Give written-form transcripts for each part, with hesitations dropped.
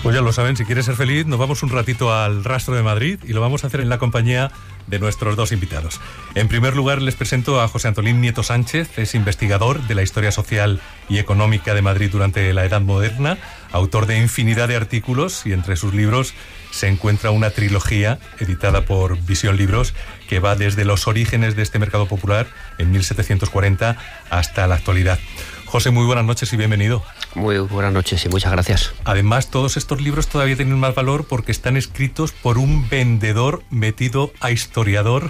Pues ya lo saben, si quieres ser feliz, nos vamos un ratito al Rastro de Madrid y lo vamos a hacer en la compañía de nuestros dos invitados. En primer lugar, les presento a José Antolín Nieto Sánchez, es investigador de la historia social y económica de Madrid durante la Edad Moderna, autor de infinidad de artículos, y entre sus libros se encuentra una trilogía editada por Visión Libros que va desde los orígenes de este mercado popular en 1740 hasta la actualidad. José, muy buenas noches y bienvenido. Muy buenas noches y muchas gracias. Además, todos estos libros todavía tienen más valor porque están escritos por un vendedor metido a historiador.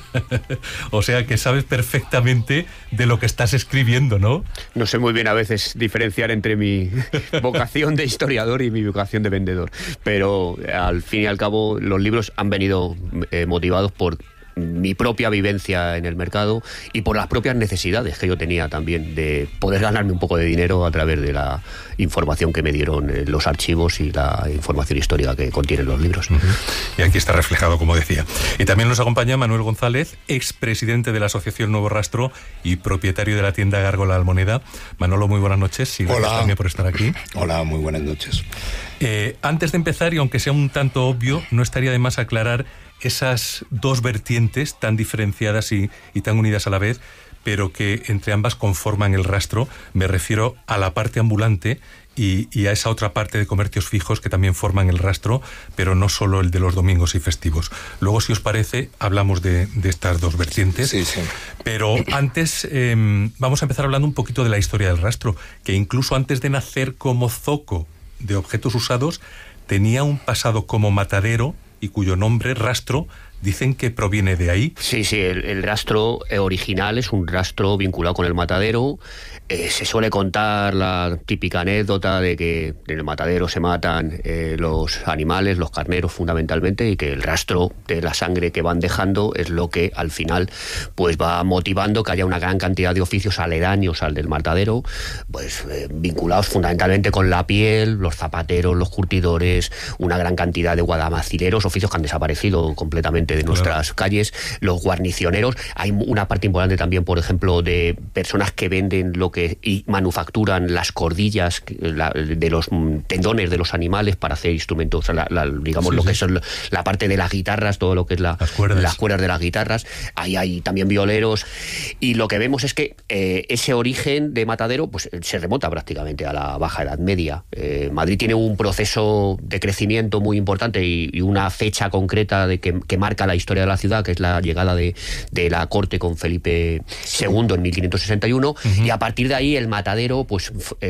O sea que sabes perfectamente de lo que estás escribiendo, ¿no? No sé muy bien a veces diferenciar entre mi vocación de historiador y mi vocación de vendedor. Pero al fin y al cabo los libros han venido motivados por mi propia vivencia en el mercado y por las propias necesidades que yo tenía también de poder ganarme un poco de dinero a través de la información que me dieron los archivos y la información histórica que contienen los libros. Y aquí está reflejado, como decía. Y también nos acompaña Manuel González, expresidente de la Asociación Nuevo Rastro y propietario de la tienda Gárgola Almoneda. Manolo, muy buenas noches y gracias también por estar aquí. Hola, muy buenas noches. Antes de empezar, y aunque sea un tanto obvio, no estaría de más aclarar esas dos vertientes tan diferenciadas y tan unidas a la vez, pero que entre ambas conforman el rastro. Me refiero a la parte ambulante y a esa otra parte de comercios fijos que también forman el rastro, pero no solo el de los domingos y festivos. Luego, si os parece, hablamos de estas dos vertientes. Sí, sí. Pero antes vamos a empezar hablando un poquito de la historia del rastro, que incluso antes de nacer como zoco de objetos usados, tenía un pasado como matadero y cuyo nombre, rastro, dicen que proviene de ahí. Sí, el rastro original es un rastro vinculado con el matadero. Se suele contar la típica anécdota de que en el matadero se matan los animales, los carneros fundamentalmente, y que el rastro de la sangre que van dejando es lo que al final pues va motivando que haya una gran cantidad de oficios aledaños al del matadero, pues vinculados fundamentalmente con la piel, los zapateros, los curtidores, una gran cantidad de guadamacileros, oficios que han desaparecido completamente de nuestras calles, los guarnicioneros. Hay una parte importante también, por ejemplo, de personas que venden y manufacturan las cordillas de los tendones de los animales para hacer instrumentos, digamos, lo que es la parte de las guitarras, todo lo que es las cuerdas de las guitarras. Ahí hay también violeros, y lo que vemos es que ese origen de matadero pues se remonta prácticamente a la Baja Edad Media. Madrid tiene un proceso de crecimiento muy importante y una fecha concreta que marca la historia de la ciudad, que es la llegada de la corte con Felipe II en 1561, y a partir de ahí el matadero pues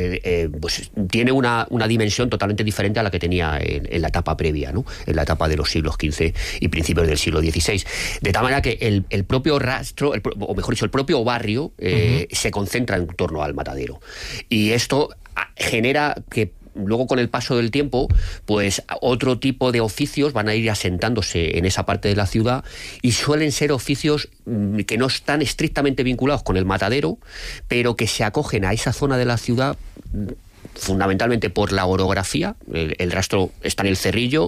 tiene una dimensión totalmente diferente a la que tenía en la etapa previa, ¿no? En la etapa de los siglos XV y principios del siglo XVI. De tal manera que el propio rastro, o mejor dicho, el propio barrio se concentra en torno al matadero. Y esto genera que luego, con el paso del tiempo, pues otro tipo de oficios van a ir asentándose en esa parte de la ciudad, y suelen ser oficios que no están estrictamente vinculados con el matadero, pero que se acogen a esa zona de la ciudad fundamentalmente por la orografía. El rastro está en el Cerrillo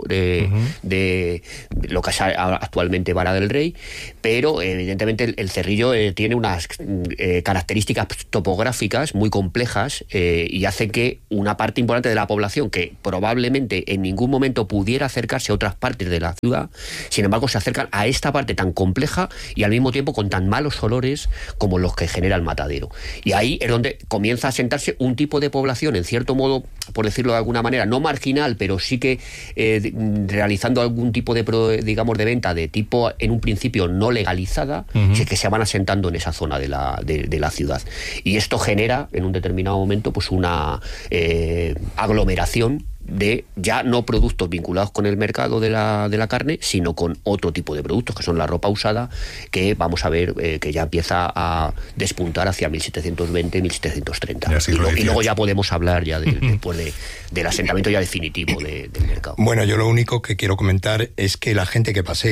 de lo que es actualmente Vara del Rey, pero evidentemente el Cerrillo tiene unas características topográficas muy complejas y hace que una parte importante de la población, que probablemente en ningún momento pudiera acercarse a otras partes de la ciudad, sin embargo se acercan a esta parte tan compleja y al mismo tiempo con tan malos olores como los que genera el matadero. Y ahí es donde comienza a asentarse un tipo de población, en cierto modo, por decirlo de alguna manera, no marginal, pero sí que realizando algún tipo de venta de tipo, en un principio, no legalizada, que se van asentando en esa zona de la ciudad. Y esto genera, en un determinado momento, pues una aglomeración de ya no productos vinculados con el mercado de la carne, sino con otro tipo de productos, que son la ropa usada, que vamos a ver que ya empieza a despuntar hacia 1720-1730. Y luego ya podemos hablar ya después del asentamiento ya definitivo del mercado. Bueno, yo lo único que quiero comentar es que la gente que pasé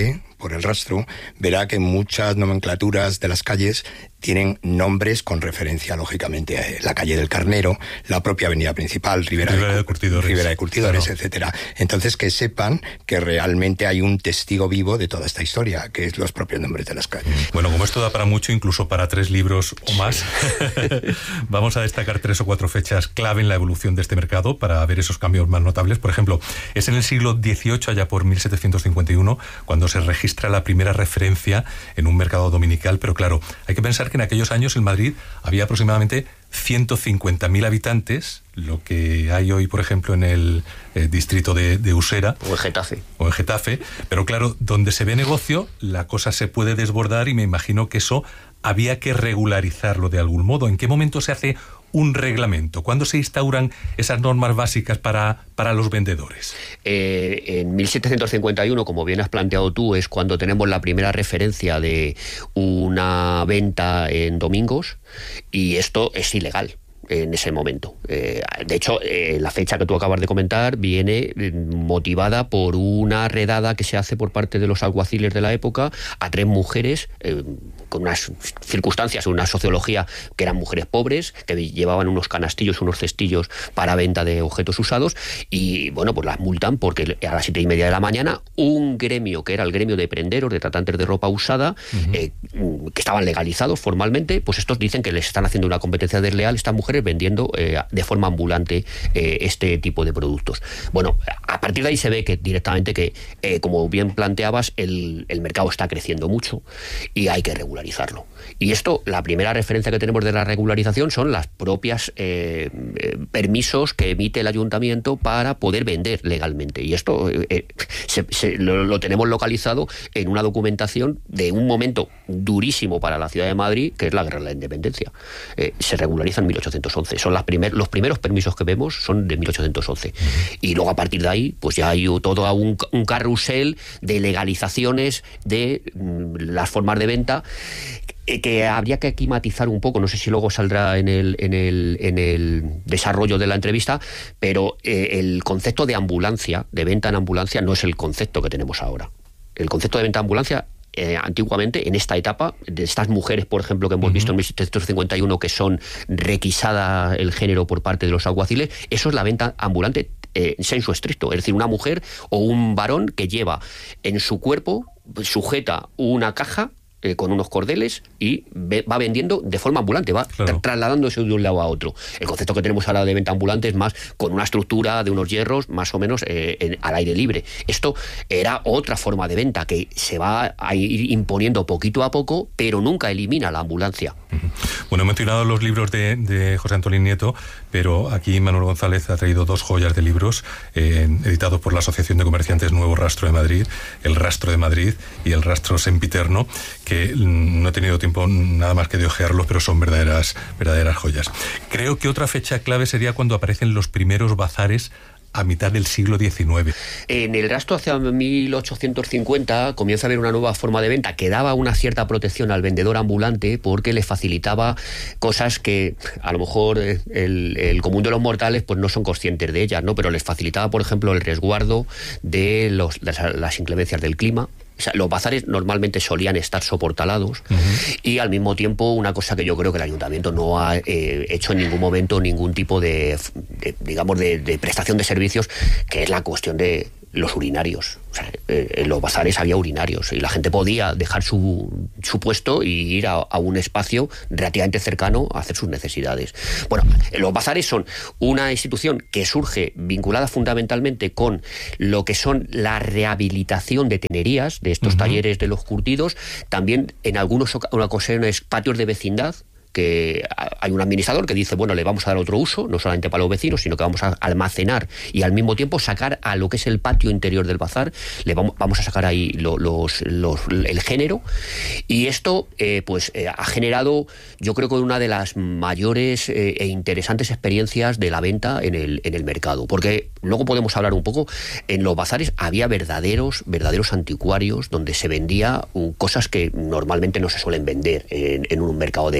por el rastro, verá que muchas nomenclaturas de las calles tienen nombres con referencia, lógicamente, a la calle del Carnero, la propia avenida principal, Ribera de Curtidores, claro, etcétera. Entonces, que sepan que realmente hay un testigo vivo de toda esta historia, que es los propios nombres de las calles. Bueno, como esto da para mucho, incluso para 3 libros o más, vamos a destacar 3 o 4 fechas clave en la evolución de este mercado para ver esos cambios más notables. Por ejemplo, es en el siglo XVIII, allá por 1751, cuando se registra la primera referencia en un mercado dominical, pero claro, hay que pensar que en aquellos años en Madrid había aproximadamente 150.000 habitantes, lo que hay hoy, por ejemplo, en el distrito de Usera. O en Getafe. Pero claro, donde se ve negocio, la cosa se puede desbordar y me imagino que eso había que regularizarlo de algún modo. ¿En qué momento se hace un reglamento? ¿Cuándo se instauran esas normas básicas para los vendedores? En 1751, como bien has planteado tú, es cuando tenemos la primera referencia de una venta en domingos, y esto es ilegal en ese momento. De hecho, la fecha que tú acabas de comentar viene motivada por una redada que se hace por parte de los alguaciles de la época a 3 mujeres, con unas circunstancias, una sociología, que eran mujeres pobres, que llevaban unos canastillos, unos cestillos para venta de objetos usados, y bueno, pues las multan porque a las 7:30 de la mañana un gremio, que era el gremio de prenderos, de tratantes de ropa usada, que estaban legalizados formalmente, pues estos dicen que les están haciendo una competencia desleal estas mujeres vendiendo de forma ambulante este tipo de productos. Bueno, a partir de ahí se ve que directamente que, como bien planteabas, el mercado está creciendo mucho y hay que regularizarlo. Y esto, la primera referencia que tenemos de la regularización son las propias permisos que emite el ayuntamiento para poder vender legalmente. Y esto lo tenemos localizado en una documentación de un momento durísimo para la ciudad de Madrid, que es la Guerra de la Independencia. Se regulariza en 1811. Son los primeros permisos que vemos son de 1811. Y luego, a partir de ahí, pues ya hay todo un carrusel de legalizaciones de las formas de venta, que habría que aquí matizar un poco. No sé si luego saldrá en el desarrollo de la entrevista, pero el concepto de ambulancia, de venta en ambulancia, no es el concepto que tenemos ahora. El concepto de venta en ambulancia, antiguamente, en esta etapa, de estas mujeres, por ejemplo, que hemos visto en 1751, que son requisada el género por parte de los alguaciles, eso es la venta ambulante en sensu estricto. Es decir, una mujer o un varón que lleva en su cuerpo, sujeta una caja con unos cordeles y va vendiendo de forma ambulante, va trasladándose de un lado a otro. El concepto que tenemos ahora de venta ambulante es más con una estructura de unos hierros más o menos al aire libre. Esto era otra forma de venta que se va a ir imponiendo poquito a poco, pero nunca elimina la ambulancia. Bueno, he mencionado los libros de José Antolín Nieto, pero aquí Manuel González ha traído 2 joyas de libros editados por la Asociación de Comerciantes Nuevo Rastro de Madrid, El Rastro de Madrid y El Rastro Sempiterno, que no he tenido tiempo nada más que de ojearlos, pero son verdaderas joyas. Creo que otra fecha clave sería cuando aparecen los primeros bazares a mitad del siglo XIX. En el rastro hacia 1850 comienza a haber una nueva forma de venta que daba una cierta protección al vendedor ambulante, porque le facilitaba cosas que a lo mejor el común de los mortales pues no son conscientes de ellas, ¿no? Pero les facilitaba, por ejemplo, el resguardo de las inclemencias del clima. O sea, los bazares normalmente solían estar soportalados y al mismo tiempo una cosa que yo creo que el ayuntamiento no ha hecho en ningún momento ningún tipo de prestación de servicios, que es la cuestión de los urinarios. O sea, en los bazares había urinarios y la gente podía dejar su puesto y ir a un espacio relativamente cercano a hacer sus necesidades. Bueno, los bazares son una institución que surge vinculada fundamentalmente con lo que son la rehabilitación de tenerías, de estos talleres de los curtidos, también en algunas ocasiones patios de vecindad, que hay un administrador que dice, bueno, le vamos a dar otro uso, no solamente para los vecinos, sino que vamos a almacenar y al mismo tiempo sacar a lo que es el patio interior del bazar, vamos a sacar ahí el género. Y esto ha generado, yo creo que una de las mayores e interesantes experiencias de la venta en el mercado, porque luego podemos hablar un poco, en los bazares había verdaderos anticuarios donde se vendía cosas que normalmente no se suelen vender en un mercado de... Que no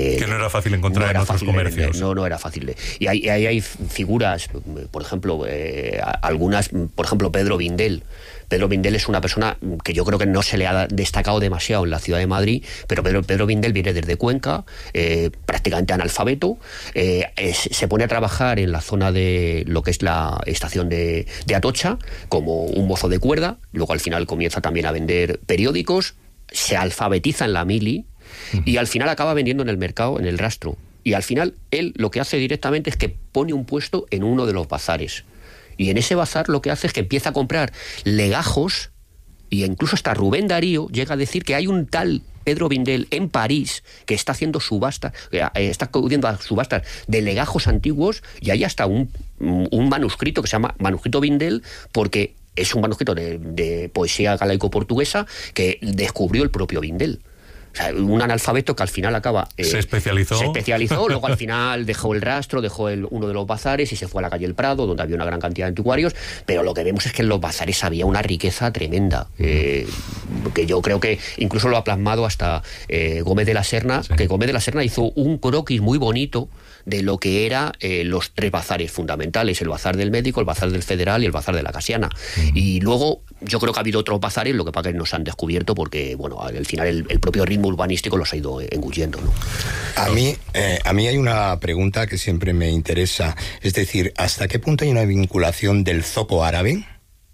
era fácil encontrar en otros comercios. No era fácil. Y ahí hay figuras, por ejemplo, algunas, por ejemplo, Pedro Vindel. Pedro Vindel es una persona que yo creo que no se le ha destacado demasiado en la ciudad de Madrid, pero Pedro Vindel viene desde Cuenca, prácticamente analfabeto, se pone a trabajar en la zona de lo que es la estación de Atocha como un mozo de cuerda, luego al final comienza también a vender periódicos, se alfabetiza en la mili y al final acaba vendiendo en el mercado, en el Rastro. Y al final él lo que hace directamente es que pone un puesto en uno de los bazares. Y en ese bazar lo que hace es que empieza a comprar legajos, y incluso hasta Rubén Darío llega a decir que hay un tal Pedro Vindel en París que está haciendo subastas, está acudiendo a subastas de legajos antiguos, y hay hasta un manuscrito que se llama Manuscrito Vindel, porque es un manuscrito de poesía galaico-portuguesa que descubrió el propio Vindel. O sea, un analfabeto que al final acaba... Se especializó, luego al final dejó el Rastro, dejó uno de los bazares y se fue a la calle El Prado, donde había una gran cantidad de anticuarios, pero lo que vemos es que en los bazares había una riqueza tremenda, que yo creo que incluso lo ha plasmado hasta Gómez de la Serna, sí. Que Gómez de la Serna hizo un croquis muy bonito de lo que eran los tres bazares fundamentales, el bazar del Médico, el bazar del Federal y el bazar de la Casiana. Y luego yo creo que ha habido otros bazares, lo que pasa es que no se han descubierto porque, bueno, al final el propio ritmo urbanístico los ha ido engullendo, ¿no? A mí hay una pregunta que siempre me interesa, es decir, ¿hasta qué punto hay una vinculación del zoco árabe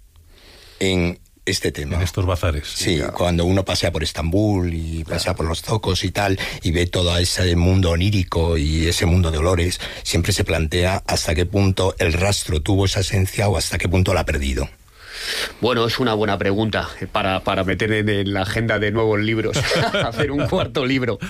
en este tema? En estos bazares. Sí, claro. Cuando uno pasea por Estambul y pasea por los zocos y tal, y ve todo ese mundo onírico y ese mundo de olores, siempre se plantea hasta qué punto el Rastro tuvo esa esencia o hasta qué punto la ha perdido. Bueno, es una buena pregunta para meter en la agenda de nuevos libros, hacer un cuarto libro.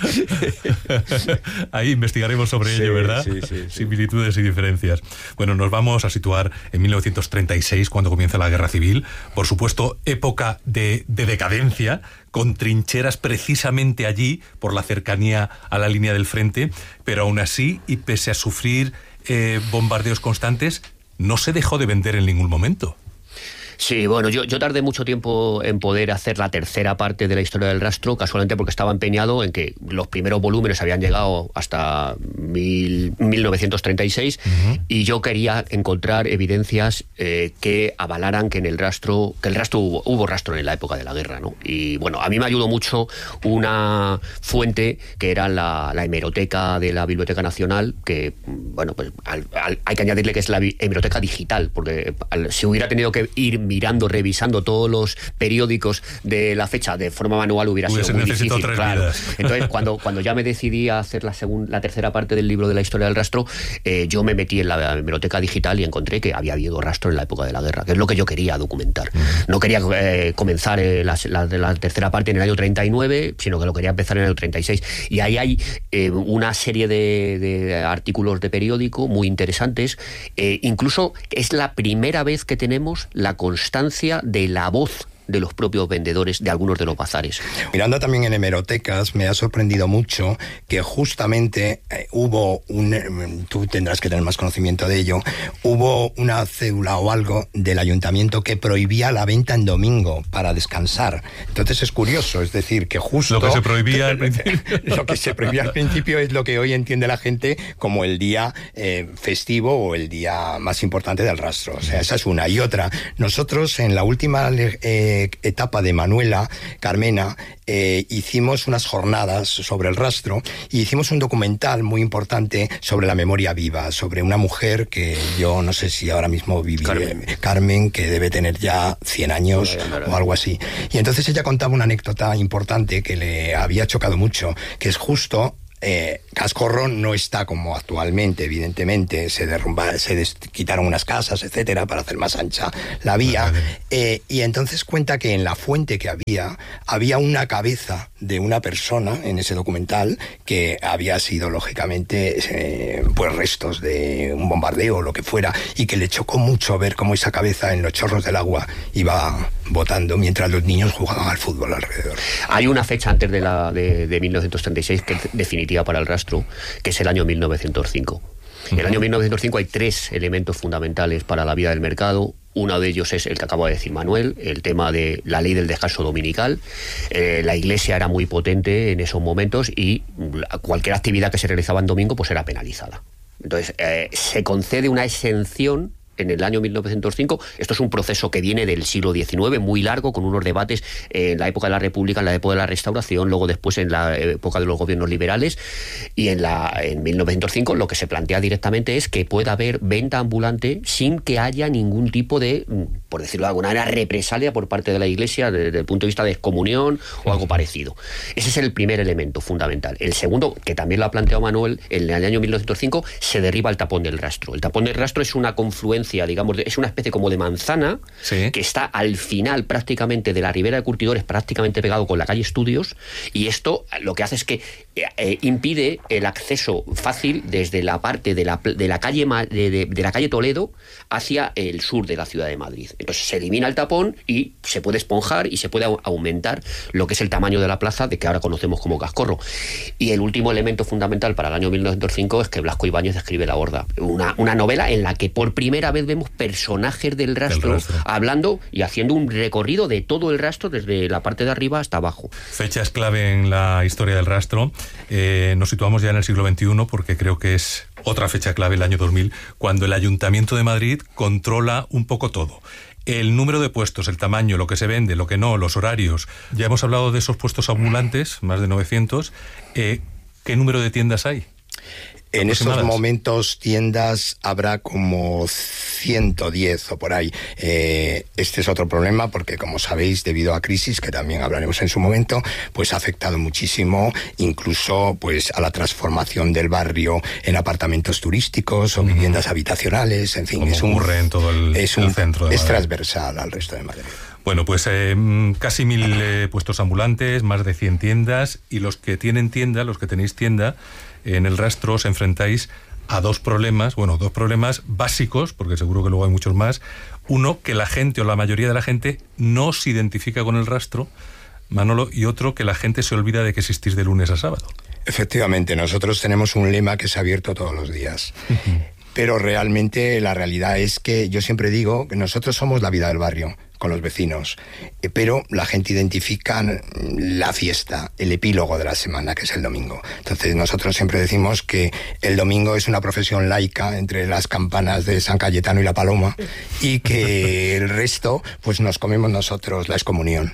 Ahí investigaremos sobre ello, ¿verdad? Sí. Similitudes y diferencias. Bueno, nos vamos a situar en 1936, cuando comienza la Guerra Civil. Por supuesto, época de decadencia, con trincheras precisamente allí, por la cercanía a la línea del frente, pero aún así, y pese a sufrir bombardeos constantes, no se dejó de vender en ningún momento. Sí, bueno, yo tardé mucho tiempo en poder hacer la tercera parte de la historia del Rastro, casualmente porque estaba empeñado en que los primeros volúmenes habían llegado hasta 1936, y yo quería encontrar evidencias que avalaran que en el Rastro hubo rastro en la época de la guerra, ¿no? Y bueno, a mí me ayudó mucho una fuente que era la hemeroteca de la Biblioteca Nacional, que, bueno, pues hay que añadirle que es la hemeroteca digital, porque si hubiera tenido que ir revisando todos los periódicos de la fecha de forma manual hubiera sido muy difícil, claro. Entonces, cuando ya me decidí a hacer la tercera parte del libro de la historia del Rastro, yo me metí en la biblioteca digital y encontré que había habido rastro en la época de la guerra, que es lo que yo quería documentar. No quería comenzar la tercera parte en el año 39, sino que lo quería empezar en el año 36. Y ahí hay una serie de artículos de periódico muy interesantes. Incluso es la primera vez que tenemos la constancia de la voz de los propios vendedores de algunos de los bazares. Mirando también en hemerotecas, me ha sorprendido mucho que justamente hubo tú tendrás que tener más conocimiento de ello, hubo una cédula o algo del ayuntamiento que prohibía la venta en domingo para descansar. Entonces es curioso, es decir, que justo... Lo que se prohibía al principio. Lo que se prohibía al principio es lo que hoy entiende la gente como el día festivo o el día más importante del Rastro. O sea, esa es una. Y otra, nosotros en la última etapa de Manuela Carmena hicimos unas jornadas sobre el Rastro y hicimos un documental muy importante sobre la memoria viva, sobre una mujer que yo no sé si ahora mismo vive, Carmen, que debe tener ya 100 años o algo así. Y entonces ella contaba una anécdota importante que le había chocado mucho, que es justo... Cascorro no está como actualmente, evidentemente se quitaron unas casas, etcétera, para hacer más ancha la vía, y entonces cuenta que en la fuente que había una cabeza de una persona en ese documental que había sido lógicamente pues restos de un bombardeo o lo que fuera, y que le chocó mucho ver cómo esa cabeza en los chorros del agua iba botando mientras los niños jugaban al fútbol alrededor. Hay una fecha antes de 1936 que es definitiva para el Rastro, que es el año 1905. En el año 1905 hay 3 elementos fundamentales para la vida del mercado. Uno de ellos es el que acaba de decir Manuel, el tema de la ley del descanso dominical. La Iglesia era muy potente en esos momentos y cualquier actividad que se realizaba en domingo pues era penalizada. Entonces, se concede una exención en el año 1905. Esto es un proceso que viene del siglo XIX, muy largo, con unos debates en la época de la República, en la época de la Restauración, luego después en la época de los gobiernos liberales, y en 1905 lo que se plantea directamente es que pueda haber venta ambulante sin que haya ningún tipo de, por decirlo de alguna manera, represalia por parte de la Iglesia desde el punto de vista de excomunión o algo parecido. Ese es el primer elemento fundamental. El segundo, que también lo ha planteado Manuel, en el año 1905 se derriba el tapón del rastro. El tapón del rastro es una confluencia, digamos, es una especie como de manzana, sí, que está al final prácticamente de la Ribera de Curtidores, prácticamente pegado con la calle Estudios, y esto lo que hace es que impide el acceso fácil desde la parte de la calle Toledo hacia el sur de la ciudad de Madrid. Entonces se elimina el tapón y se puede esponjar y se puede aumentar lo que es el tamaño de la plaza, de que ahora conocemos como Cascorro. Y el último elemento fundamental para el año 1905 es que Blasco Ibáñez escribe La Horda, una novela en la que por primera vez vemos personajes del rastro hablando y haciendo un recorrido de todo el rastro desde la parte de arriba hasta abajo. Fechas clave en la historia del rastro. Nos situamos ya en el siglo XXI porque creo que es otra fecha clave, el año 2000, cuando el Ayuntamiento de Madrid controla un poco todo. El número de puestos, el tamaño, lo que se vende, lo que no, los horarios. Ya hemos hablado de esos puestos ambulantes, más de 900. ¿Qué número de tiendas hay? En estos momentos tiendas habrá como 110 o por ahí. Este es otro problema porque, como sabéis, debido a crisis, que también hablaremos en su momento, pues ha afectado muchísimo, incluso pues a la transformación del barrio en apartamentos turísticos o viviendas habitacionales, en fin. Como ocurre en todo el centro de Madrid. Es transversal al resto de Madrid. Bueno, pues casi 1000 puestos ambulantes, más de 100 tiendas, y los que tienen tienda, los que tenéis tienda, en el rastro os enfrentáis a dos problemas básicos, porque seguro que luego hay muchos más. Uno, que la gente o la mayoría de la gente no se identifica con el rastro, Manolo, y otro, que la gente se olvida de que existís de lunes a sábado. Efectivamente, nosotros tenemos un lema que es abierto todos los días. Pero realmente la realidad es que yo siempre digo que nosotros somos la vida del barrio con los vecinos, pero la gente identifica la fiesta, el epílogo de la semana, que es el domingo. Entonces nosotros siempre decimos que el domingo es una profesión laica entre las campanas de San Cayetano y la Paloma, y que el resto pues nos comemos nosotros la excomunión.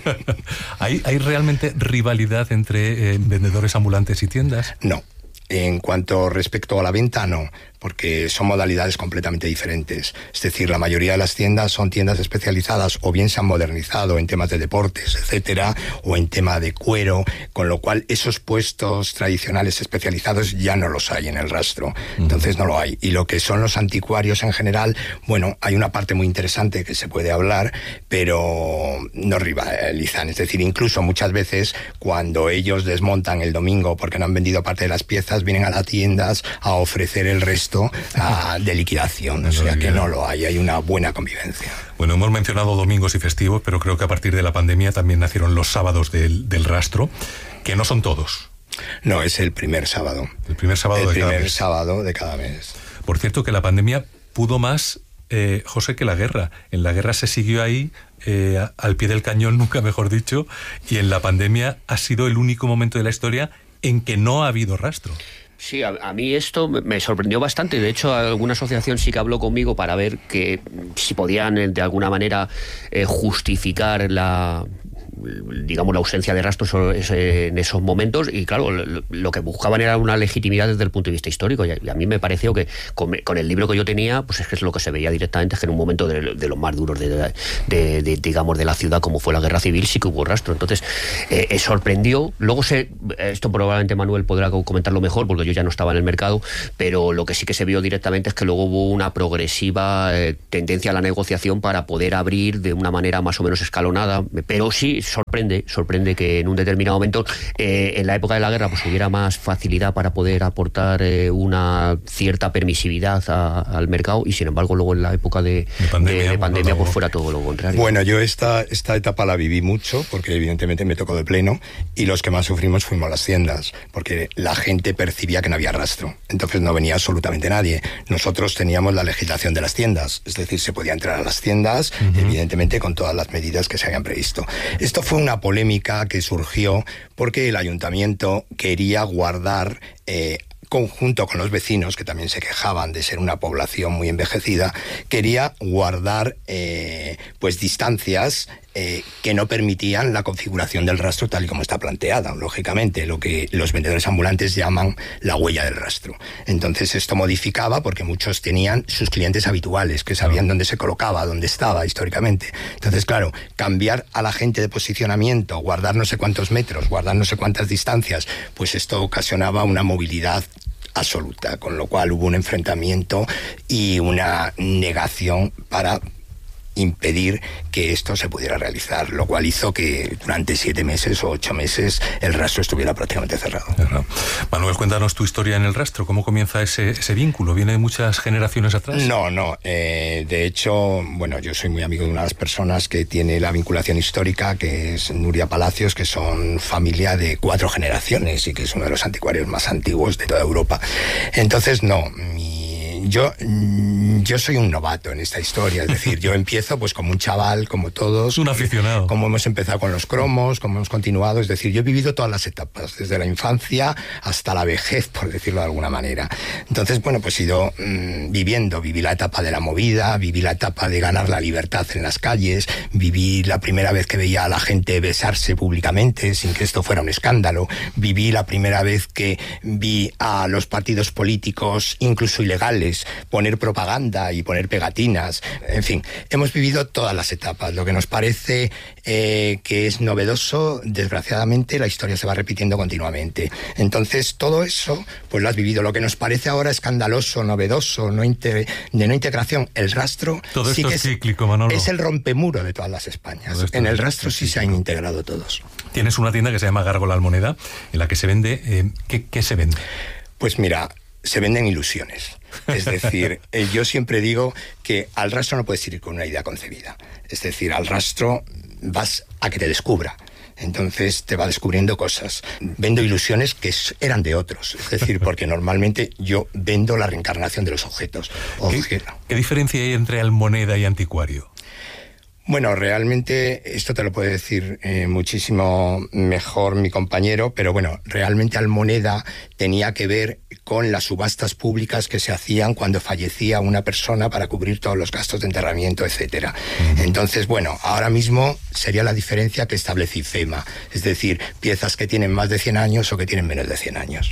¿Hay realmente rivalidad entre vendedores ambulantes y tiendas? No. En cuanto respecto a la venta, no, porque son modalidades completamente diferentes. Es decir, la mayoría de las tiendas son tiendas especializadas, o bien se han modernizado en temas de deportes, etcétera, o en tema de cuero, con lo cual esos puestos tradicionales especializados ya no los hay en el rastro. Entonces no lo hay. Y lo que son los anticuarios en general, bueno, hay una parte muy interesante que se puede hablar, pero no rivalizan. Es decir, incluso muchas veces cuando ellos desmontan el domingo porque no han vendido parte de las piezas, vienen a las tiendas a ofrecer el resto de liquidación, o sea que no lo hay una buena convivencia. Bueno, hemos mencionado domingos y festivos, pero creo que a partir de la pandemia también nacieron los sábados del rastro, que no son todos. No, es el primer sábado. El primer sábado de cada mes. El primer sábado de cada mes. Por cierto, que la pandemia pudo más, José, que la guerra. En la guerra se siguió ahí, al pie del cañón, nunca mejor dicho, y en la pandemia ha sido el único momento de la historia en que no ha habido rastro. Sí, a mí esto me sorprendió bastante. De hecho, alguna asociación sí que habló conmigo para ver que si podían de alguna manera justificar la ausencia de rastros en esos momentos, y claro, lo que buscaban era una legitimidad desde el punto de vista histórico, y a mí me pareció que con el libro que yo tenía, pues es que es lo que se veía directamente, es que en un momento de los más duros de la ciudad, como fue la guerra civil, sí que hubo rastro. Entonces sorprendió. Luego esto probablemente Manuel podrá comentarlo mejor, porque yo ya no estaba en el mercado, pero lo que sí que se vio directamente es que luego hubo una progresiva tendencia a la negociación para poder abrir de una manera más o menos escalonada, pero sí sorprende que en un determinado momento, en la época de la guerra, pues hubiera más facilidad para poder aportar una cierta permisividad al mercado, y sin embargo luego en la época de pandemia pues fuera todo lo contrario. Bueno, yo esta etapa la viví mucho, porque evidentemente me tocó de pleno, y los que más sufrimos fuimos las tiendas, porque la gente percibía que no había rastro, entonces no venía absolutamente nadie. Nosotros teníamos la legislación de las tiendas, es decir, se podía entrar a las tiendas, evidentemente con todas las medidas que se habían previsto. Esto fue una polémica que surgió porque el ayuntamiento quería guardar, conjunto con los vecinos, que también se quejaban de ser una población muy envejecida, quería guardar pues distancias que no permitían la configuración del rastro tal y como está planteada, lógicamente, lo que los vendedores ambulantes llaman la huella del rastro. Entonces esto modificaba, porque muchos tenían sus clientes habituales, que sabían dónde se colocaba, dónde estaba históricamente. Entonces, claro, cambiar a la gente de posicionamiento, guardar no sé cuántos metros, guardar no sé cuántas distancias, pues esto ocasionaba una movilidad absoluta, con lo cual hubo un enfrentamiento y una negación para impedir que esto se pudiera realizar, lo cual hizo que durante 7 meses o 8 meses el rastro estuviera prácticamente cerrado. Manuel, cuéntanos tu historia en el rastro. ¿Cómo comienza ese vínculo? ¿Viene de muchas generaciones atrás? No. De hecho, bueno, yo soy muy amigo de una de las personas que tiene la vinculación histórica, que es Nuria Palacios, que son familia de 4 generaciones y que es uno de los anticuarios más antiguos de toda Europa. Entonces, no, yo soy un novato en esta historia, es decir, yo empiezo pues como un chaval, como todos. Un aficionado. Como hemos empezado con los cromos, como hemos continuado, es decir, yo he vivido todas las etapas, desde la infancia hasta la vejez, por decirlo de alguna manera. Entonces, bueno, pues he ido viví la etapa de la movida, viví la etapa de ganar la libertad en las calles, viví la primera vez que veía a la gente besarse públicamente sin que esto fuera un escándalo, viví la primera vez que vi a los partidos políticos, incluso ilegales, poner propaganda y poner pegatinas. En fin, hemos vivido todas las etapas. Lo que nos parece que es novedoso, desgraciadamente la historia se va repitiendo continuamente. Entonces todo eso pues lo has vivido. Lo que nos parece ahora escandaloso, novedoso, de no integración, el rastro todo sí esto que es cíclico, Manolo. Es el rompemuro de todas las Españas. En el rastro sí se han integrado todos. Tienes una tienda que se llama Gárgola Almoneda, en la que se vende... ¿Qué se vende? Pues mira, se venden ilusiones. Es decir, yo siempre digo que al rastro no puedes ir con una idea concebida. Es decir, al rastro vas a que te descubra. Entonces te va descubriendo cosas. Vendo ilusiones que eran de otros. Es decir, porque normalmente yo vendo la reencarnación de los objetos. ¿Qué diferencia hay entre almoneda y anticuario? Bueno, realmente esto te lo puede decir muchísimo mejor mi compañero, pero bueno, realmente Almoneda tenía que ver con las subastas públicas que se hacían cuando fallecía una persona para cubrir todos los gastos de enterramiento, etcétera. Entonces, bueno, ahora mismo sería la diferencia que establece IFEMA, es decir, piezas que tienen más de 100 años o que tienen menos de 100 años.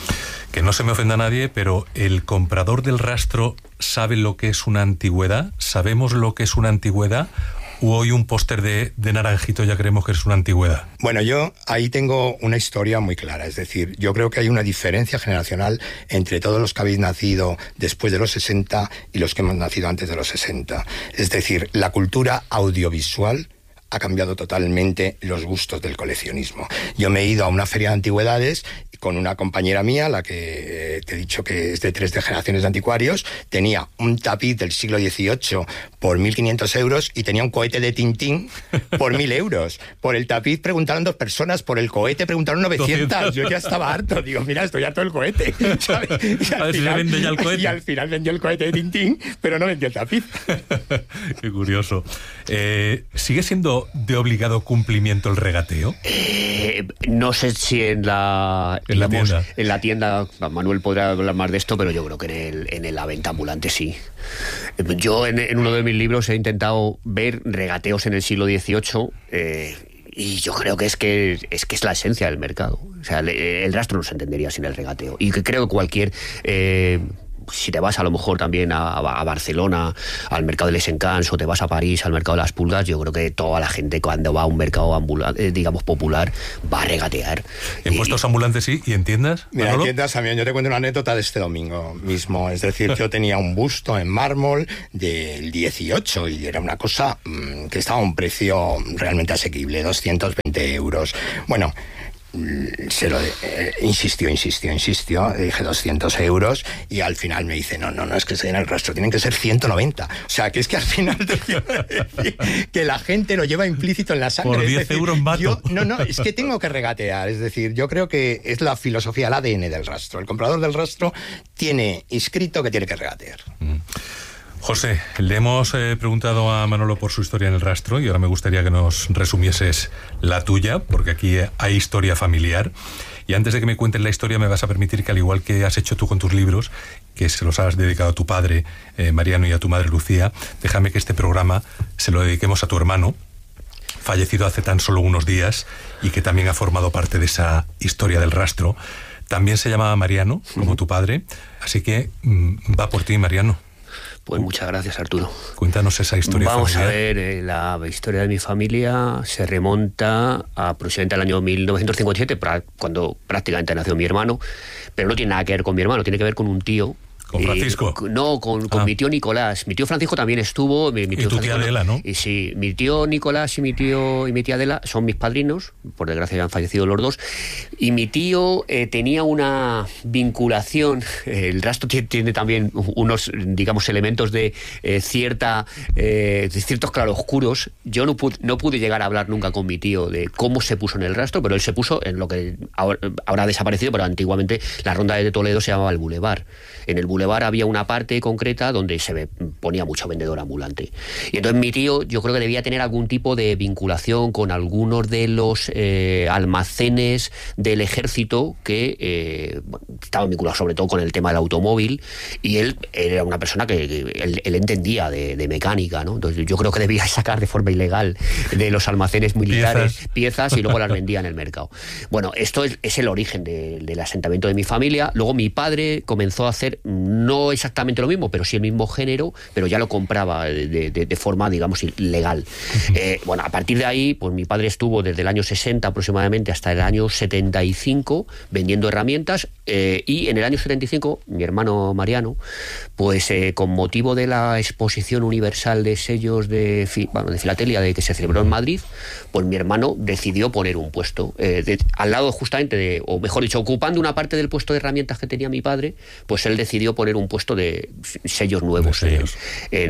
Que no se me ofenda a nadie, pero ¿el comprador del rastro sabe lo que es una antigüedad? ¿Sabemos lo que es una antigüedad? ¿O hoy un póster de Naranjito ya creemos que es una antigüedad? Bueno, yo ahí tengo una historia muy clara. Es decir, yo creo que hay una diferencia generacional entre todos los que habéis nacido después de los 60 y los que hemos nacido antes de los 60. Es decir, la cultura audiovisual ha cambiado totalmente los gustos del coleccionismo. Yo me he ido a una feria de antigüedades con una compañera mía, la que te he dicho que es de 3 generaciones de anticuarios, tenía un tapiz del siglo XVIII por 1.500 euros y tenía un cohete de Tintín por 1.000 euros. Por el tapiz preguntaron 2 personas, por el cohete preguntaron 900. Yo ya estaba harto, digo, mira, estoy harto del cohete, ¿sabes? Y al final vendió el cohete de Tintín, pero no vendió el tapiz. Qué curioso. ¿Sigue siendo de obligado cumplimiento el regateo? No sé si en la tienda, Manuel podrá hablar más de esto, pero yo creo que en la venta ambulante sí. Yo en uno de mis libros he intentado ver regateos en el siglo XVIII y yo creo que es la esencia del mercado. O sea, el rastro no se entendería sin el regateo. Y que creo que si te vas a lo mejor también a Barcelona, al mercado de Les Encants, o te vas a París, al mercado de las Pulgas, yo creo que toda la gente cuando va a un mercado digamos popular, va a regatear. En puestos ambulantes sí, ¿y en tiendas? Mira, en tiendas también, yo te cuento una anécdota de este domingo mismo, es decir, yo tenía un busto en mármol del 18 y era una cosa que estaba a un precio realmente asequible, 220 euros. Bueno, insistió, dije 200 euros y al final me dice, no, es que se en el rastro, tienen que ser 190. O sea, que es que al final te quiero decir que la gente lo lleva implícito en la sangre. Por 10 euros mato. Es que tengo que regatear, es decir, yo creo que es la filosofía, el ADN del rastro. El comprador del rastro tiene inscrito que tiene que regatear. José, le hemos preguntado a Manolo por su historia en el rastro y ahora me gustaría que nos resumieses la tuya, porque aquí hay historia familiar. Y antes de que me cuentes la historia, me vas a permitir que, al igual que has hecho tú con tus libros, que se los has dedicado a tu padre, Mariano, y a tu madre, Lucía, déjame que este programa se lo dediquemos a tu hermano, fallecido hace tan solo unos días y que también ha formado parte de esa historia del rastro. También se llamaba Mariano, como tu padre, así que va por ti, Mariano. Pues muchas gracias, Arturo. Cuéntanos esa historia familiar. Vamos a ver, la historia de mi familia se remonta aproximadamente al año 1957, cuando prácticamente nació mi hermano, pero no tiene nada que ver con mi hermano, tiene que ver con un tío. ¿Con Francisco? No, con mi tío Nicolás. Mi tío Francisco también estuvo. Mi tío y tu tía Adela, ¿no? Y sí, mi tío Nicolás y mi tía Adela son mis padrinos, por desgracia ya han fallecido los dos. Y mi tío tenía una vinculación, el rastro tiene también unos, digamos, elementos de ciertos claroscuros. Yo no pude llegar a hablar nunca con mi tío de cómo se puso en el rastro, pero él se puso en lo que ahora ha desaparecido, pero antiguamente la ronda de Toledo se llamaba el Boulevard. En el Boulevard había una parte concreta donde se ponía mucho vendedor ambulante. Y entonces mi tío, yo creo que debía tener algún tipo de vinculación con algunos de los almacenes del ejército que estaban vinculados sobre todo con el tema del automóvil, y él era una persona que él entendía de mecánica, ¿no? Entonces yo creo que debía sacar de forma ilegal de los almacenes militares piezas y luego las vendía en el mercado. Bueno, esto es el origen del asentamiento de mi familia. Luego mi padre comenzó a hacer no exactamente lo mismo, pero sí el mismo género, pero ya lo compraba de forma, digamos, legal. Bueno, a partir de ahí, pues mi padre estuvo desde el año 60 aproximadamente hasta el año 75 vendiendo herramientas, y en el año 75 mi hermano Mariano, pues con motivo de la exposición universal de sellos de filatelia que se celebró en Madrid, pues mi hermano decidió poner un puesto al lado justamente o mejor dicho, ocupando una parte del puesto de herramientas que tenía mi padre, pues él decidió poner un puesto de sellos nuevos en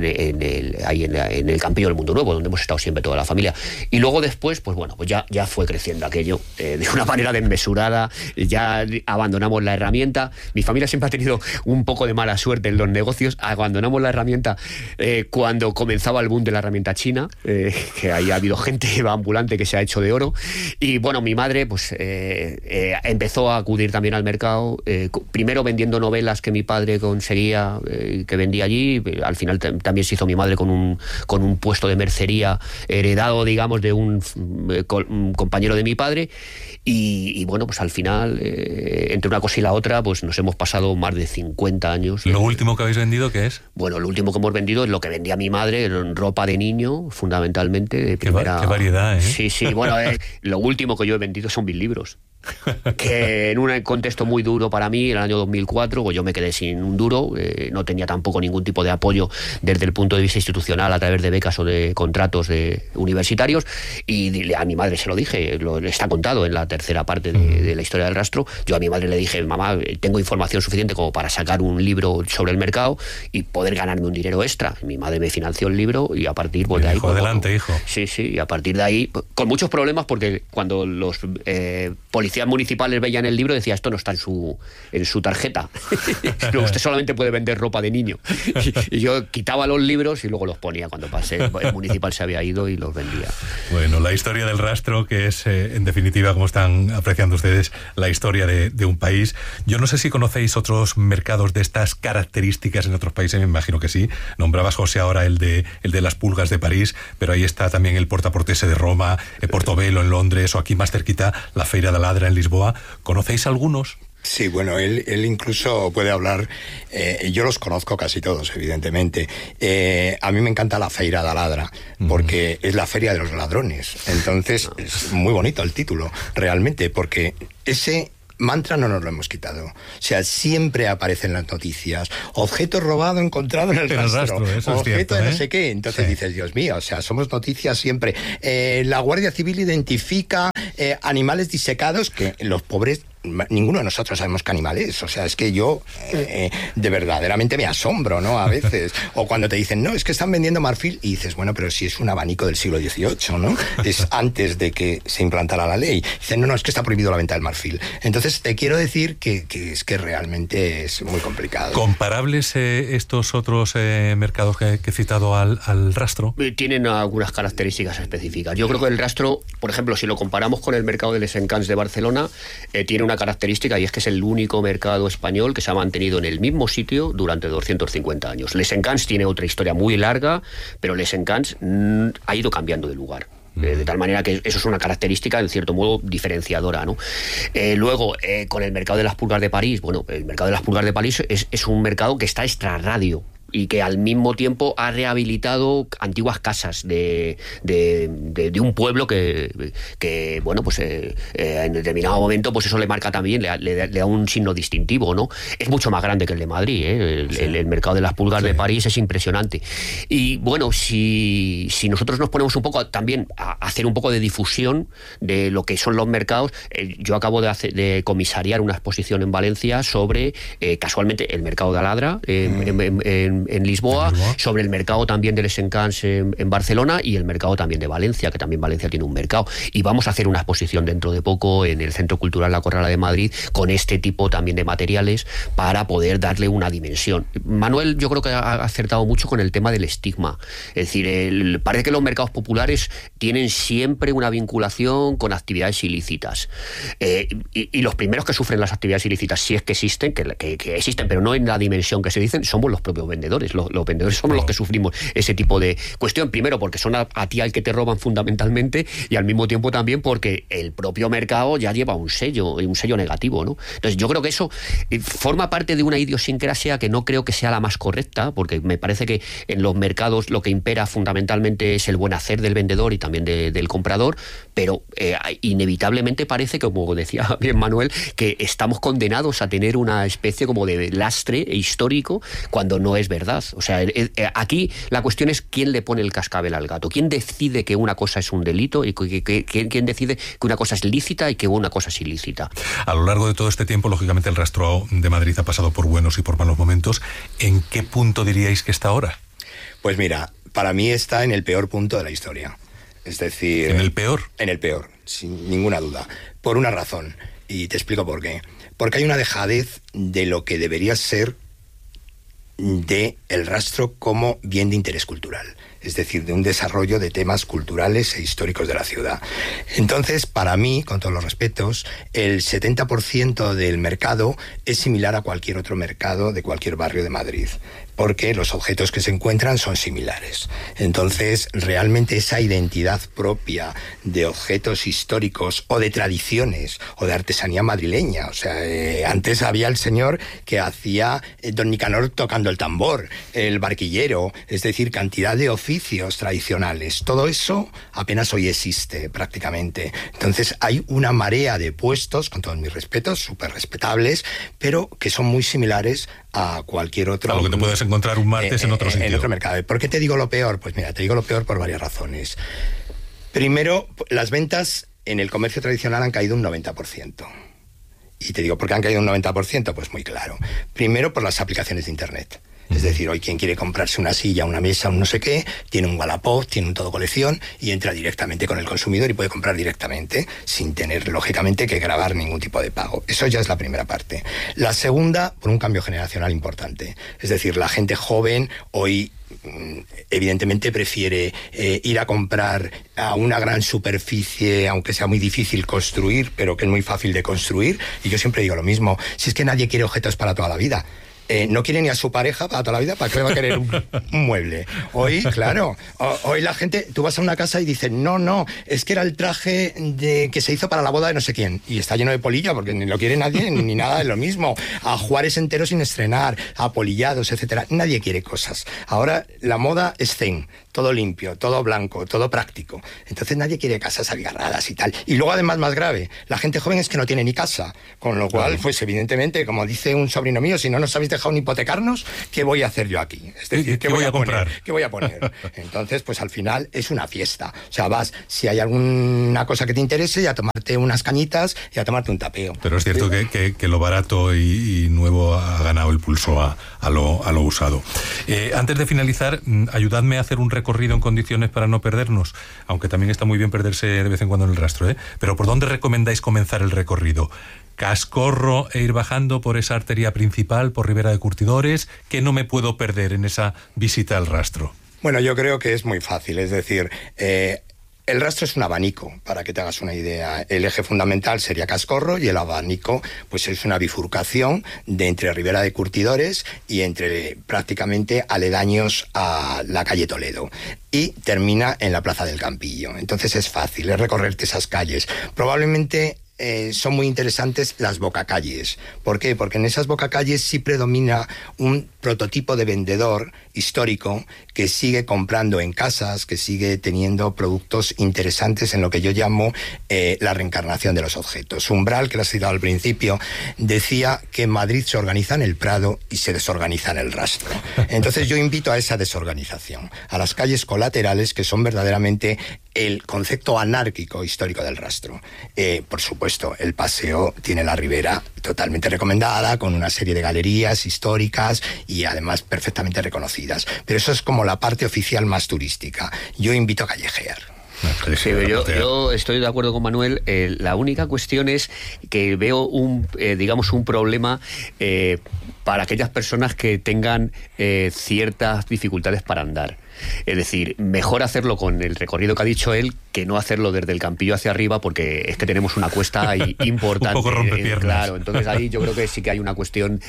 el Campillo del Mundo Nuevo, donde hemos estado siempre toda la familia. Y luego después, pues bueno, pues ya fue creciendo aquello de una manera desmesurada, ya abandonamos la herramienta. Mi familia siempre ha tenido un poco de mala suerte en los negocios. Abandonamos la herramienta cuando comenzaba el boom de la herramienta china, que ahí ha habido gente ambulante que se ha hecho de oro. Y bueno, mi madre pues empezó a acudir también al mercado, primero vendiendo novelas que mi padre conseguía, que vendía allí. Al final también se hizo mi madre con un puesto de mercería heredado, digamos, de un compañero de mi padre. Y bueno, pues al final, entre una cosa y la otra, pues nos hemos pasado más de 50 años. ¿Lo último que habéis vendido qué es? Bueno, lo último que hemos vendido es lo que vendía mi madre, ropa de niño, fundamentalmente. De qué variedad, ¿eh? Sí, bueno, lo último que yo he vendido son mis libros. Que en un contexto muy duro para mí, en el año 2004, pues yo me quedé sin un duro, no tenía tampoco ningún tipo de apoyo desde el punto de vista institucional a través de becas o de contratos universitarios, y a mi madre se lo dije, está contado en la tercera parte de la historia del rastro. Yo a mi madre le dije: mamá, tengo información suficiente como para sacar un libro sobre el mercado y poder ganarme un dinero extra. Y mi madre me financió el libro y a partir de ahí... Adelante, hijo. Sí, y a parir de ahí, con muchos problemas, porque cuando los policías municipales veían el libro, decía: esto no está en su tarjeta. No, usted solamente puede vender ropa de niño. Y yo quitaba los libros y luego los ponía cuando pasé. El municipal se había ido y los vendía. Bueno, la historia del rastro, que es, en definitiva, como están apreciando ustedes, la historia de un país. Yo no sé si conocéis otros mercados de estas características en otros países, me imagino que sí. Nombrabas, José, ahora el de las Pulgas de París, pero ahí está también el Porta Portese de Roma, Portobello en Londres, o aquí más cerquita la Feira da Ladra en Lisboa. ¿Conocéis algunos? Sí, bueno, él incluso puede hablar, yo los conozco casi todos, evidentemente. A mí me encanta la Feira da Ladra, porque es la feria de los ladrones. Entonces, es muy bonito el título, realmente, porque ese mantra no nos lo hemos quitado. O sea, siempre aparece en las noticias: objeto robado encontrado en el rastro, eso objeto es cierto, de no sé qué. Entonces dices, Dios mío, o sea, somos noticias siempre. La Guardia Civil identifica animales disecados que los pobres... Ninguno de nosotros sabemos qué animal es. O sea, es que yo de verdaderamente me asombro, ¿no? A veces. O cuando te dicen, no, es que están vendiendo marfil, y dices, bueno, pero si es un abanico del siglo XVIII, ¿no? Es antes de que se implantara la ley. Dicen, no, es que está prohibido la venta del marfil. Entonces, te quiero decir que es que realmente es muy complicado. ¿Comparables estos otros mercados que he citado al rastro? Tienen algunas características específicas. Yo creo que el rastro, por ejemplo, si lo comparamos con el mercado de Les Encants de Barcelona, tiene una característica, y es que es el único mercado español que se ha mantenido en el mismo sitio durante 250 años. Les Encants tiene otra historia muy larga, pero Les Encants ha ido cambiando de lugar. De tal manera que eso es una característica, en cierto modo, diferenciadora, ¿no? Luego, con el mercado de las pulgas de París, bueno, el mercado de las pulgas de París es un mercado que está extrarradio y que al mismo tiempo ha rehabilitado antiguas casas de un pueblo que bueno, pues en determinado momento, pues eso le marca también, le da un signo distintivo, ¿no? Es mucho más grande que el de Madrid, ¿eh? El mercado de las pulgas de París es impresionante. Y bueno, si nosotros nos ponemos un poco también a hacer un poco de difusión de lo que son los mercados, yo acabo de comisariar una exposición en Valencia sobre, casualmente, el mercado de Aladra, en Lisboa, sobre el mercado también de Les Encants en Barcelona, y el mercado también de Valencia, que también Valencia tiene un mercado. Y vamos a hacer una exposición dentro de poco en el Centro Cultural La Corrala de Madrid con este tipo también de materiales para poder darle una dimensión. Manuel, yo creo que ha acertado mucho con el tema del estigma. Es decir, parece que los mercados populares tienen siempre una vinculación con actividades ilícitas. Y los primeros que sufren las actividades ilícitas, si es que existen, que existen, pero no en la dimensión que se dicen, somos los propios vendedores. Los vendedores somos los que sufrimos ese tipo de cuestión. Primero, porque son a ti al que te roban fundamentalmente, y al mismo tiempo también porque el propio mercado ya lleva un sello negativo, ¿no? Entonces, yo creo que eso forma parte de una idiosincrasia que no creo que sea la más correcta, porque me parece que en los mercados lo que impera fundamentalmente es el buen hacer del vendedor y también del comprador, pero inevitablemente parece, como decía bien Manuel, que estamos condenados a tener una especie como de lastre histórico cuando no es verdad. O sea, aquí la cuestión es quién le pone el cascabel al gato, quién decide que una cosa es un delito y quién decide que una cosa es lícita y que una cosa es ilícita. A lo largo de todo este tiempo, lógicamente, el rastro de Madrid ha pasado por buenos y por malos momentos. ¿En qué punto diríais que está ahora? Pues mira, para mí está en el peor punto de la historia. Es decir... ¿En el peor? En el peor, sin ninguna duda. Por una razón, y te explico por qué. Porque hay una dejadez de lo que debería ser de el rastro como bien de interés cultural, es decir, de un desarrollo de temas culturales e históricos de la ciudad. Entonces, para mí, con todos los respetos, el 70% del mercado es similar a cualquier otro mercado de cualquier barrio de Madrid, porque los objetos que se encuentran son similares. Entonces, realmente esa identidad propia de objetos históricos o de tradiciones o de artesanía madrileña, o sea, antes había el señor que hacía Don Nicanor tocando el tambor, el barquillero, es decir, cantidad de oficios tradicionales. Todo eso apenas hoy existe prácticamente. Entonces, hay una marea de puestos, con todos mis respetos, súper respetables, pero que son muy similares a cualquier otro... A lo que te puedes encontrar un martes en otro sitio. En otro mercado. ¿Por qué te digo lo peor? Pues mira, te digo lo peor por varias razones. Primero, las ventas en el comercio tradicional han caído un 90%. Y te digo, ¿por qué han caído un 90%? Pues muy claro. Primero, por las aplicaciones de Internet. Es decir, hoy quien quiere comprarse una silla, una mesa, un no sé qué, tiene un Wallapop, tiene un todo colección y entra directamente con el consumidor y puede comprar directamente sin tener, lógicamente, que grabar ningún tipo de pago. Eso ya es la primera parte. La segunda, por un cambio generacional importante. Es decir, la gente joven hoy evidentemente prefiere ir a comprar a una gran superficie, aunque sea muy difícil construir, pero que es muy fácil de construir. Y yo siempre digo lo mismo, si es que nadie quiere objetos para toda la vida. no quiere ni a su pareja para toda la vida, ¿para qué va a querer un mueble? Hoy, claro, hoy la gente, tú vas a una casa y dices, no, es que era el traje que se hizo para la boda de no sé quién, y está lleno de polilla porque ni lo quiere nadie, ni nada de lo mismo. A Juárez entero sin estrenar, a polillados, etcétera. Nadie quiere cosas. Ahora la moda es zen, todo limpio, todo blanco, todo práctico. Entonces nadie quiere casas abigarradas y tal. Y luego, además, más grave, la gente joven es que no tiene ni casa, con lo cual, pues evidentemente, como dice un sobrino mío, si no nos habéis dejado ni hipotecarnos, ¿qué voy a hacer yo aquí? Es decir, ¿qué voy a comprar? ¿Qué voy a poner? Entonces, pues al final es una fiesta. O sea, vas, si hay alguna cosa que te interese, y a tomarte unas cañitas y a tomarte un tapeo. Pero es cierto que lo barato y nuevo ha ganado el pulso a lo usado. Antes de finalizar, ayudadme a hacer un recorrido en condiciones para no perdernos, aunque también está muy bien perderse de vez en cuando en el rastro, ¿eh? Pero ¿por dónde recomendáis comenzar el recorrido? ¿Cascorro e ir bajando por esa arteria principal, por Ribera de Curtidores? ¿Qué no me puedo perder en esa visita al rastro? Bueno, yo creo que es muy fácil, es decir, el rastro es un abanico, para que te hagas una idea. El eje fundamental sería Cascorro y el abanico pues es una bifurcación de entre Ribera de Curtidores y entre prácticamente aledaños a la calle Toledo. Y termina en la Plaza del Campillo. Entonces es fácil, es recorrerte esas calles. Probablemente son muy interesantes las bocacalles. ¿Por qué? Porque en esas bocacalles sí predomina un prototipo de vendedor histórico que sigue comprando en casas, que sigue teniendo productos interesantes en lo que yo llamo la reencarnación de los objetos. Umbral, que lo has citado al principio, decía que Madrid se organiza en el Prado y se desorganiza en el rastro. Entonces yo invito a esa desorganización, a las calles colaterales, que son verdaderamente el concepto anárquico histórico del rastro. Por supuesto, el paseo tiene la Ribera totalmente recomendada, con una serie de galerías históricas y además perfectamente reconocidas. Pero eso es como la parte oficial más turística. Yo invito a callejear. Sí, yo estoy de acuerdo con Manuel. La única cuestión es que veo un problema para aquellas personas que tengan ciertas dificultades para andar. Es decir, mejor hacerlo con el recorrido que ha dicho él que no hacerlo desde el Campillo hacia arriba, porque es que tenemos una cuesta importante. Un poco rompepiernas. Claro, entonces ahí yo creo que sí que hay una cuestión,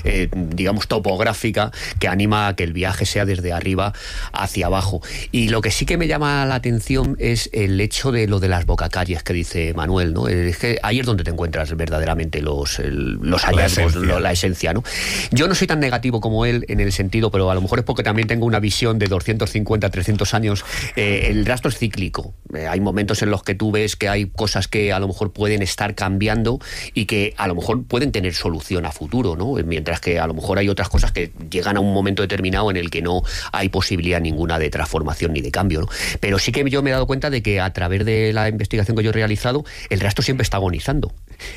topográfica, que anima a que el viaje sea desde arriba hacia abajo. Y lo que sí que me llama la atención es el hecho de lo de las bocacalles que dice Manuel, ¿no? Es que ahí es donde te encuentras verdaderamente los hallazgos, la esencia, ¿no? Yo no soy tan negativo como él en el sentido, pero a lo mejor es porque también tengo una visión de 250, 300 años. El rastro es cíclico. Hay momentos en los que tú ves que hay cosas que a lo mejor pueden estar cambiando y que a lo mejor pueden tener solución a futuro, ¿no? Mientras que a lo mejor hay otras cosas que llegan a un momento determinado en el que no hay posibilidad ninguna de transformación ni de cambio, ¿no? Pero sí que yo me he dado cuenta de que a través de la investigación que yo he realizado, el rastro siempre está agonizando.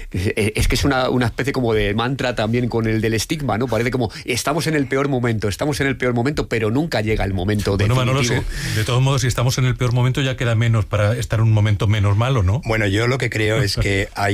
Es que es una especie como de mantra también con el del estigma, ¿no? Parece como estamos en el peor momento, pero nunca llega el momento definitivo. No lo sé. De todos modos, si estamos en el peor momento, ya queda menos para estar en un momento menos malo, ¿no? Bueno, yo lo que creo es que hay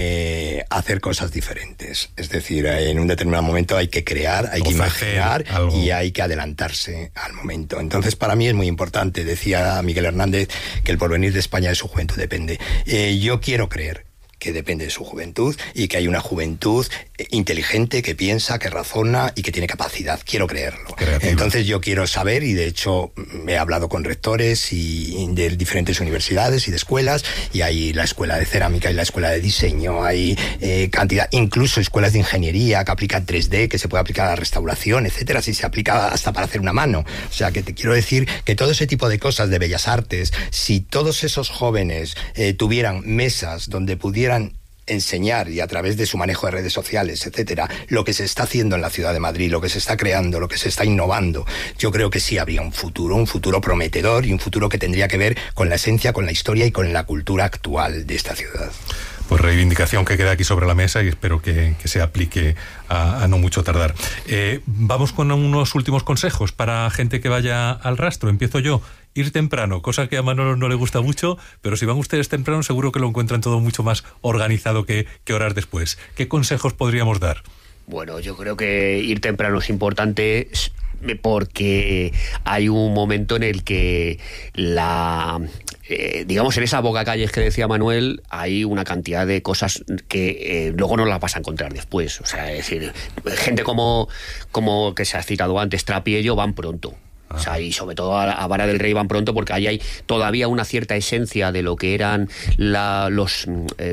que hacer cosas diferentes. Es decir, en un determinado momento hay que crear, hay que imaginar algo, y hay que adelantarse al momento. Entonces, para mí es muy importante. Decía Miguel Hernández que el porvenir de España de su juventud depende. Yo quiero creer que depende de su juventud y que hay una juventud inteligente que piensa, que razona y que tiene capacidad. Quiero creerlo. Creativo. Entonces yo quiero saber, y de hecho he hablado con rectores y de diferentes universidades y de escuelas, y hay la escuela de cerámica y la escuela de diseño, hay cantidad, incluso escuelas de ingeniería que aplican 3D, que se puede aplicar a la restauración, etcétera, si se aplica hasta para hacer una mano. O sea, que te quiero decir que todo ese tipo de cosas de bellas artes, si todos esos jóvenes tuvieran mesas donde pudieran enseñar, y a través de su manejo de redes sociales, etcétera, lo que se está haciendo en la ciudad de Madrid, lo que se está creando, lo que se está innovando, yo creo que sí habría un futuro prometedor, y un futuro que tendría que ver con la esencia, con la historia y con la cultura actual de esta ciudad. Pues reivindicación que queda aquí sobre la mesa, y espero que se aplique a no mucho tardar. Vamos con unos últimos consejos para gente que vaya al rastro. Empiezo yo. Ir temprano, cosa que a Manolo no le gusta mucho, pero si van ustedes temprano seguro que lo encuentran todo mucho más organizado que horas después. ¿Qué consejos podríamos dar? Bueno, yo creo que ir temprano es importante, porque hay un momento en el que digamos, en esa bocacalles que decía Manuel, hay una cantidad de cosas que luego no las vas a encontrar después. O sea, es decir, gente como que se ha citado antes, Trapiello, van pronto. O sea, y sobre todo a Vara del Rey van pronto, porque ahí hay todavía una cierta esencia de lo que eran los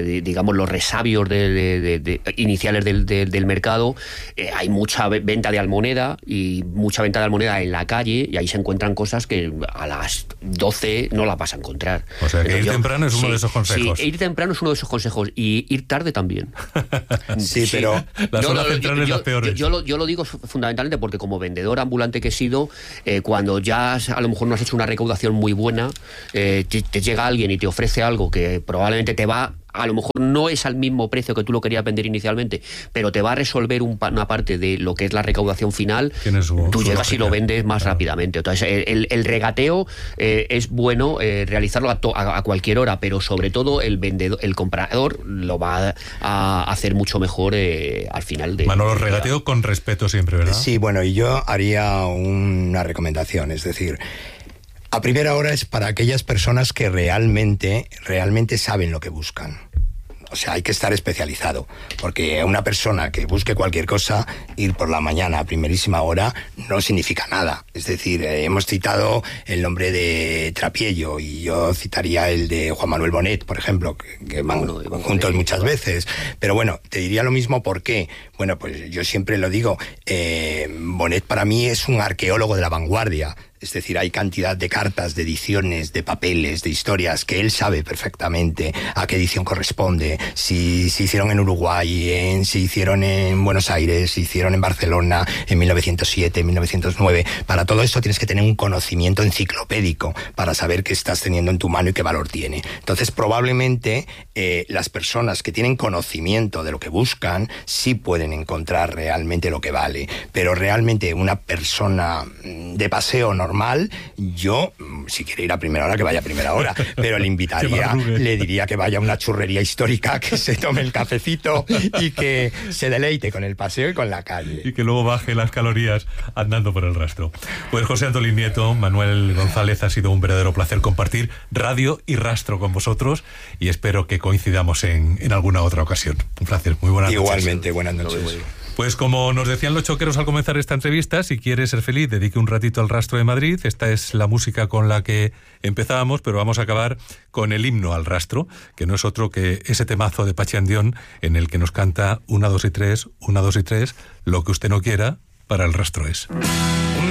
resabios iniciales del mercado. Hay mucha venta de almoneda y mucha venta de almoneda en la calle, y ahí se encuentran cosas que a las 12 no las vas a encontrar. O sea, que ir temprano es uno de esos consejos. Sí, ir temprano es uno de esos consejos, y ir tarde también. Sí, pero las horas centrales las peores. Yo lo digo fundamentalmente porque, como vendedor ambulante que he sido, cuando ya a lo mejor no has hecho una recaudación muy buena, te llega alguien y te ofrece algo que probablemente te va, a lo mejor no es al mismo precio que tú lo querías vender inicialmente, pero te va a resolver una parte de lo que es la recaudación final. Tú llegas y lo vendes más rápidamente. Entonces, el regateo es bueno realizarlo a cualquier hora, pero sobre todo el comprador lo va a hacer mucho mejor al final de... Manolo, regateo con respeto siempre, ¿verdad? Sí, bueno, y yo haría una recomendación, es decir, a primera hora es para aquellas personas que realmente saben lo que buscan. O sea, hay que estar especializado, porque una persona que busque cualquier cosa, ir por la mañana a primerísima hora no significa nada. Es decir, hemos citado el nombre de Trapiello, y yo citaría el de Juan Manuel Bonet, por ejemplo, que van juntos muchas veces. Pero bueno, te diría lo mismo. ¿Por qué? Bueno, pues yo siempre lo digo, Bonet para mí es un arqueólogo de la vanguardia. Es decir, hay cantidad de cartas, de ediciones, de papeles, de historias que él sabe perfectamente a qué edición corresponde, si se hicieron en Uruguay, si hicieron en Buenos Aires, si hicieron en Barcelona en 1907, en 1909. Para todo eso tienes que tener un conocimiento enciclopédico para saber qué estás teniendo en tu mano y qué valor tiene. Entonces, probablemente las personas que tienen conocimiento de lo que buscan sí pueden encontrar realmente lo que vale, pero realmente una persona de paseo normal, yo, si quiere ir a primera hora, que vaya a primera hora, pero le invitaría, le diría que vaya a una churrería histórica, que se tome el cafecito y que se deleite con el paseo y con la calle. Y que luego baje las calorías andando por el rastro. Pues José Antolín Nieto, Manuel González, ha sido un verdadero placer compartir radio y rastro con vosotros, y espero que coincidamos en alguna otra ocasión. Un placer, muy buenas noches. Igualmente, buenas noches. Pues como nos decían los choqueros al comenzar esta entrevista, si quieres ser feliz, dedique un ratito al Rastro de Madrid. Esta es la música con la que empezábamos, pero vamos a acabar con el himno al rastro, que no es otro que ese temazo de Pachi Andión, en el que nos canta 1, 2 y 3, 1, 2 y 3, lo que usted no quiera, para el rastro es.